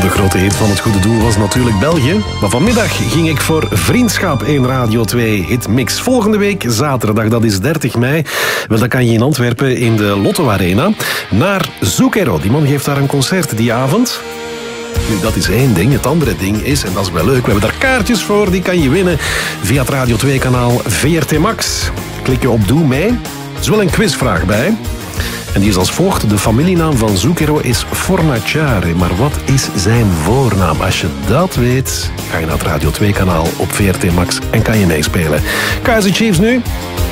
de grote hit van het goede doel was natuurlijk België. Maar vanmiddag ging ik voor Vriendschap in Radio 2 Hitmix. Volgende week, zaterdag, dat is 30 mei. Wel, dan kan je in Antwerpen in de Lotto Arena naar Zucchero. Die man geeft daar een concert die avond. Nu, dat is één ding. Het andere ding is, en dat is wel leuk, we hebben daar kaartjes voor. Die kan je winnen via het Radio 2-kanaal VRT Max. Klik je op Doe mee. Er is wel een quizvraag bij. En die is als volgt. De familienaam van Zucchero is Fornaciari. Maar wat is zijn voornaam? Als je dat weet, ga je naar het Radio 2-kanaal op VRT Max en kan je meespelen. Kaizer Chiefs nu.